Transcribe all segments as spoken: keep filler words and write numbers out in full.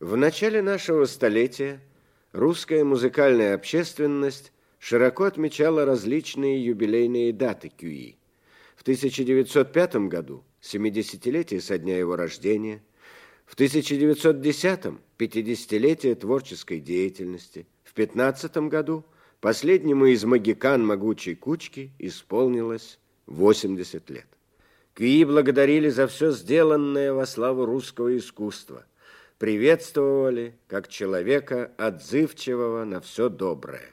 В начале нашего столетия русская музыкальная общественность широко отмечала различные юбилейные даты Кюи. В тысяча девятьсот пятом году семидесятилетие со дня его рождения, в тысяча девятьсот десятом пятидесятилетие творческой деятельности, в пятнадцатом году последнему из могикан могучей кучки исполнилось восемьдесят лет. Кюи благодарили за все сделанное во славу русского искусства, приветствовали как человека, отзывчивого на все доброе.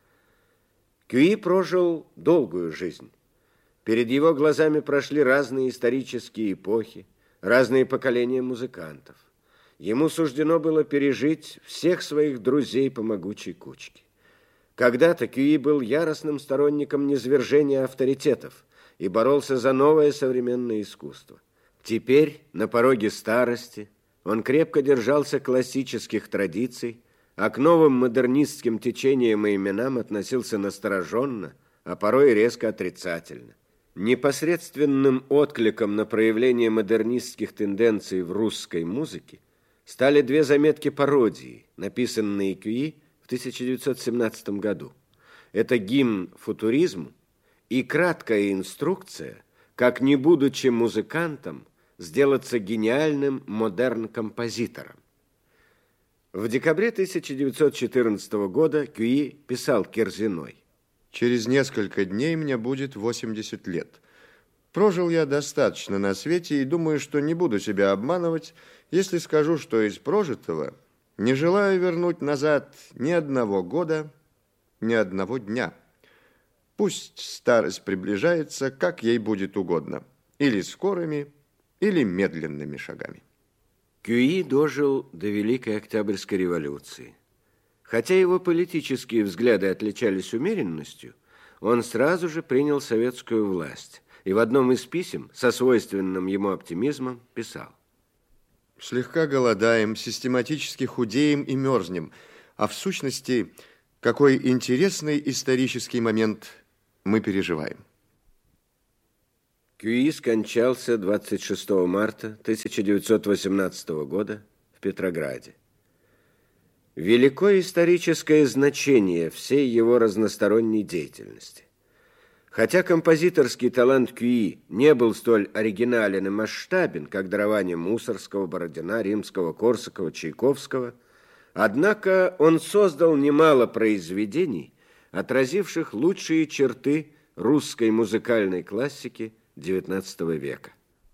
Кюи прожил долгую жизнь. Перед его глазами прошли разные исторические эпохи, разные поколения музыкантов. Ему суждено было пережить всех своих друзей по могучей кучке. Когда-то Кюи был яростным сторонником низвержения авторитетов и боролся за новое современное искусство. Теперь, на пороге старости, он крепко держался классических традиций, а к новым модернистским течениям и именам относился настороженно, а порой резко отрицательно. Непосредственным откликом на проявление модернистских тенденций в русской музыке стали две заметки пародии, написанные Кюи в тысяча девятьсот семнадцатом году. Это гимн футуризму и краткая инструкция, как, не будучи музыкантом, сделаться гениальным модерн-композитором. В декабре тысяча девятьсот четырнадцатого года Кюи писал Кирзиной: «Через несколько дней мне будет восемьдесят лет. Прожил я достаточно на свете и думаю, что не буду себя обманывать, если скажу, что из прожитого не желаю вернуть назад ни одного года, ни одного дня. Пусть старость приближается, как ей будет угодно, или скорыми, или медленными шагами». Кюи дожил до Великой Октябрьской революции. Хотя его политические взгляды отличались умеренностью, он сразу же принял советскую власть и в одном из писем со свойственным ему оптимизмом писал: «Слегка голодаем, систематически худеем и мерзнем, а в сущности, какой интересный исторический момент мы переживаем». Кюи скончался двадцать шестого марта тысяча девятьсот восемнадцатого года в Петрограде. Велико историческое значение всей его разносторонней деятельности. Хотя композиторский талант Кюи не был столь оригинален и масштабен, как дарования Мусорского, Бородина, Римского, Корсакова, Чайковского, однако он создал немало произведений, отразивших лучшие черты русской музыкальной классики девятнадцатого века.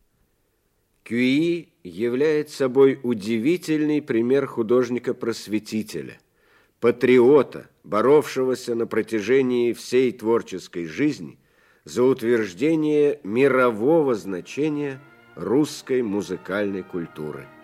Кюи является собой удивительный пример художника-просветителя, патриота, боровшегося на протяжении всей творческой жизни за утверждение мирового значения русской музыкальной культуры.